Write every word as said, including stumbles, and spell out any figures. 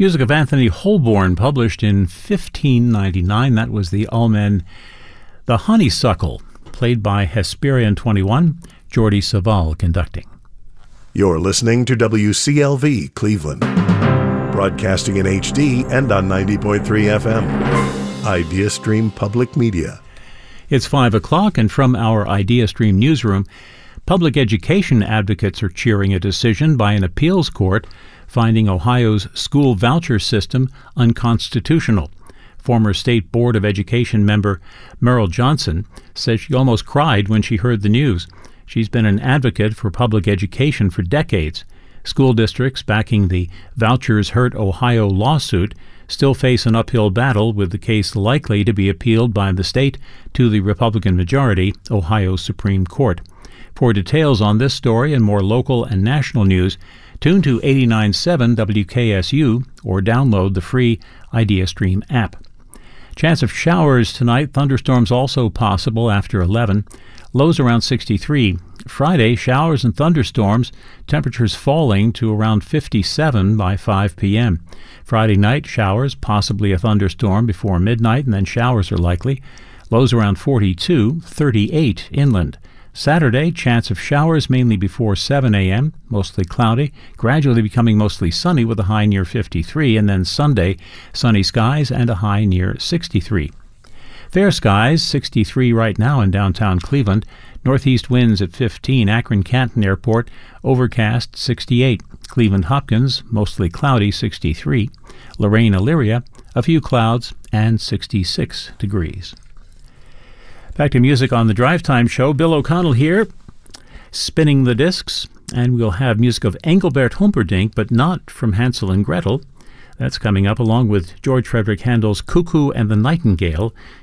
Music of Anthony Holborn, published in fifteen ninety-nine. That was the Allmen The Honeysuckle, played by Hesperian twenty-one, Jordi Savall conducting. You're listening to W C L V Cleveland, broadcasting in H D and on ninety point three F M. IdeaStream Public Media. It's five o'clock, and from our IdeaStream newsroom, public education advocates are cheering a decision by an appeals court finding Ohio's school voucher system unconstitutional. Former State Board of Education member Merrill Johnson says she almost cried when she heard the news. She's been an advocate for public education for decades. School districts backing the Vouchers Hurt Ohio lawsuit still face an uphill battle, with the case likely to be appealed by the state to the Republican-majority Ohio Supreme Court. For details on this story and more local and national news, tune to eighty-nine point seven W K S U or download the free IdeaStream app. Chance of showers tonight. Thunderstorms also possible after eleven. Lows around sixty-three. Friday, showers and thunderstorms. Temperatures falling to around fifty-seven by five p.m. Friday night, showers, possibly a thunderstorm before midnight, and then showers are likely. Lows around forty-two, thirty-eight inland. Saturday, chance of showers mainly before seven a.m., mostly cloudy, gradually becoming mostly sunny with a high near fifty-three, and then Sunday, sunny skies and a high near sixty-three. Fair skies, sixty-three right now in downtown Cleveland. Northeast winds at fifteen. Akron-Canton Airport, overcast, sixty-eight. Cleveland-Hopkins, mostly cloudy, sixty-three. Lorraine-Elyria, a few clouds, and sixty-six degrees. Back to music on the Drive Time Show. Bill O'Connell here, spinning the discs, and we'll have music of Engelbert Humperdinck, but not from Hansel and Gretel. That's coming up, along with George Frederick Handel's Cuckoo and the Nightingale.